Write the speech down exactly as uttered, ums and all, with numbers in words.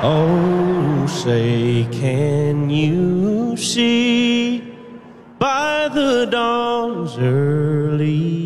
Oh, say, can you see by the dawn's early